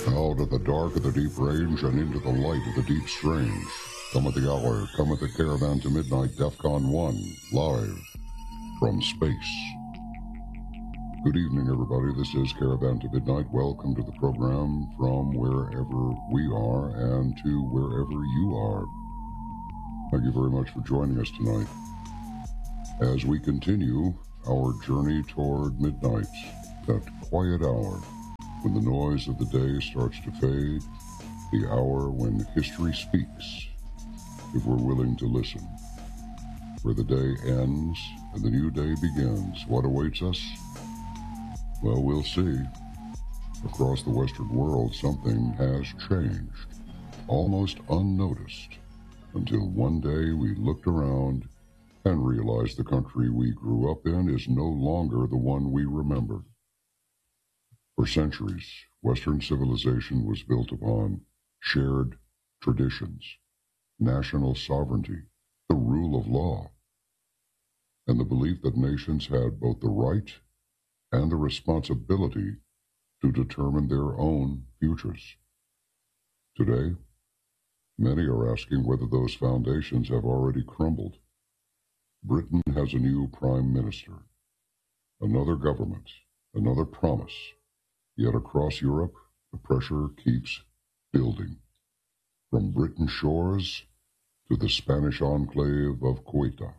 Out of the dark of the deep range and into the light of the deep strange. Cometh the hour, cometh the caravan to midnight, DEFCON 1, live from space. Good evening, everybody. This is Caravan to Midnight. Welcome to the program from wherever we are and to wherever you are. Thank you very much for joining us tonight as we continue our journey toward midnight, that quiet hour when the noise of the day starts to fade, the hour when history speaks, if we're willing to listen, where the day ends and the new day begins. What awaits us? Well, we'll see. Across the Western world, something has changed, almost unnoticed, until one day we looked around and realized the country we grew up in is no longer the one we remember. For centuries, Western civilization was built upon shared traditions, national sovereignty, the rule of law, and the belief that nations had both the right and the responsibility to determine their own futures. Today, many are asking whether those foundations have already crumbled. Britain has a new prime minister, another government, another promise. Yet across Europe, the pressure keeps building. From Britain's shores to the Spanish enclave of Ceuta.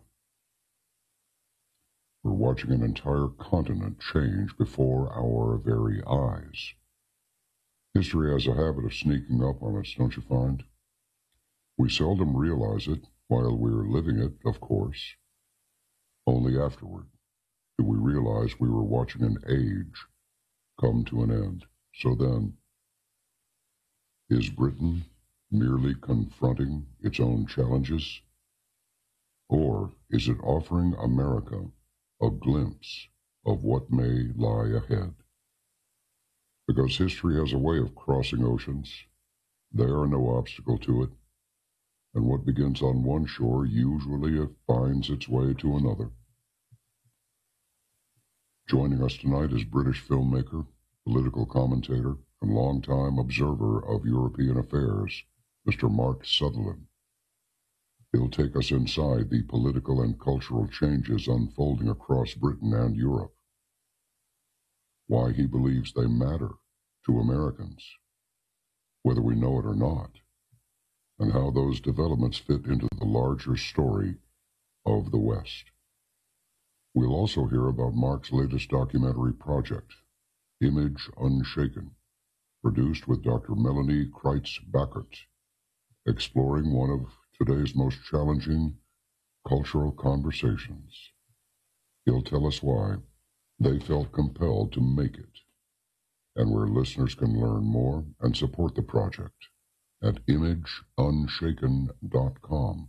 We're watching an entire continent change before our very eyes. History has a habit of sneaking up on us, don't you find? We seldom realize it while we're living it, of course. Only afterward do we realize we were watching an age come to an end. So then, is Britain merely confronting its own challenges? Or is it offering America a glimpse of what may lie ahead? Because history has a way of crossing oceans. There are no obstacle to it. And what begins on one shore usually finds its way to another. Joining us tonight is British filmmaker, political commentator, and longtime observer of European affairs, Mr. Mark Sutherland. He'll take us inside the political and cultural changes unfolding across Britain and Europe, why he believes they matter to Americans, whether we know it or not, and how those developments fit into the larger story of the West. We'll also hear about Mark's latest documentary project, Image Unshaken, produced with Dr. Melanie Kreitz-Bachert, exploring one of today's most challenging cultural conversations. He'll tell us why they felt compelled to make it, and where listeners can learn more and support the project at imageunshaken.com.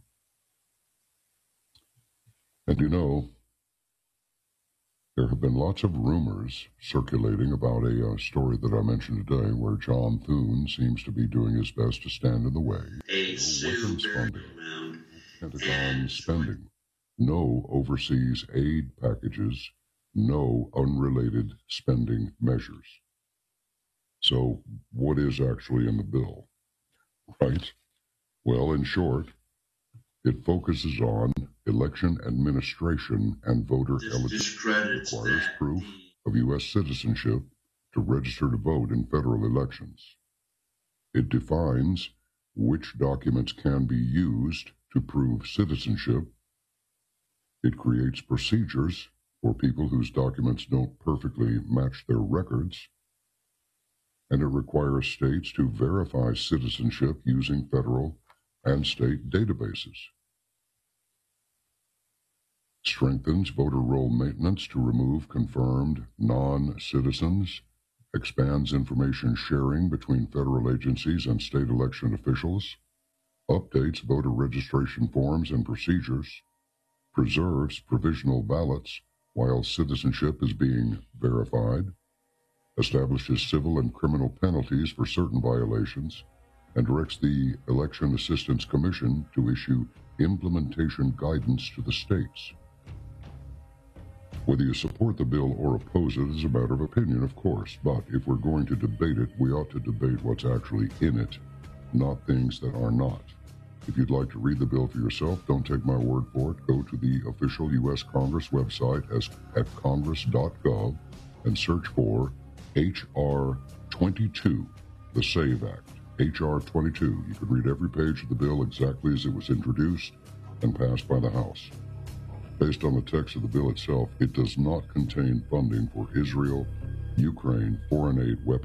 And you know, there have been lots of rumors circulating about a story that I mentioned today where John Thune seems to be doing his best to stand in the way. Weapons funding, Pentagon spending, no overseas aid packages, no unrelated spending measures. So what is actually in the bill, right? Well, in short, it focuses on election administration and voter eligibility. It requires proof of U.S. citizenship to register to vote in federal elections. It defines which documents can be used to prove citizenship. It creates procedures for people whose documents don't perfectly match their records. And it requires states to verify citizenship using federal and state databases. Strengthens voter roll maintenance to remove confirmed non-citizens, expands information sharing between federal agencies and state election officials, updates voter registration forms and procedures, preserves provisional ballots while citizenship is being verified, establishes civil and criminal penalties for certain violations, and directs the Election Assistance Commission to issue implementation guidance to the states. Whether you support the bill or oppose it is a matter of opinion, of course, but if we're going to debate it, we ought to debate what's actually in it, not things that are not. If you'd like to read the bill for yourself, don't take my word for it. Go to the official U.S. Congress website at congress.gov and search for H.R. 22, the SAVE Act. H.R. 22. You can read every page of the bill exactly as it was introduced and passed by the House. Based on the text of the bill itself, it does not contain funding for Israel, Ukraine, foreign aid, weapons,